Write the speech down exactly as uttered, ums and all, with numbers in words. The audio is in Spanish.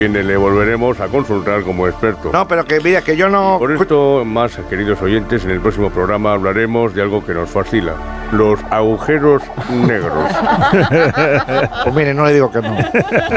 Le volveremos a consultar como experto. No, pero que mira, que yo no... Por esto, más queridos oyentes, en el próximo programa hablaremos de algo que nos fascina: los agujeros negros. Pues mire, no le digo que no.